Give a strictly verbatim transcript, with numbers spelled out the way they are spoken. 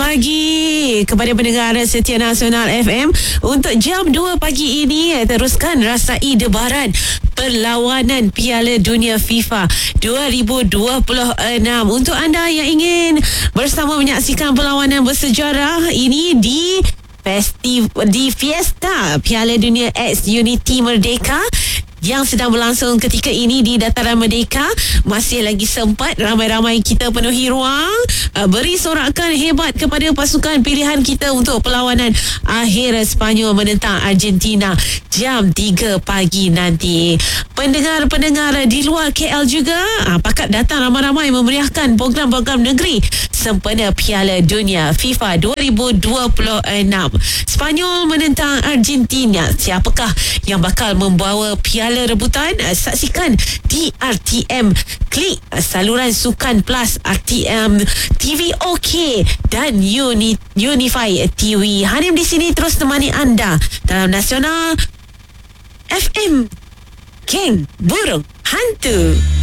pagi kepada pendengar setia Nasional F M. Untuk jam dua pagi ini, teruskan rasai debaran perlawanan Piala Dunia FIFA dua ribu dua puluh enam. Untuk anda yang ingin bersama menyaksikan perlawanan bersejarah ini di Festiv- di Fiesta Piala Dunia X Unity Merdeka yang sedang berlangsung ketika ini di Dataran Merdeka, masih lagi sempat ramai-ramai kita penuhi ruang, uh, beri sorakan hebat kepada pasukan pilihan kita untuk perlawanan akhir Sepanyol menentang Argentina jam tiga pagi nanti. Pendengar-pendengar di luar K L juga uh, pakat datang ramai-ramai memeriahkan program-program negeri sempena Piala Dunia FIFA dua ribu dua puluh enam. Sepanyol menentang Argentina. Siapakah yang bakal membawa piala rebutan? Saksikan di R T M. Klik saluran Sukan Plus R T M T V OK dan Uni, Unify T V. Hanim di sini terus temani anda dalam Nasional F M, Geng Burung Hantu.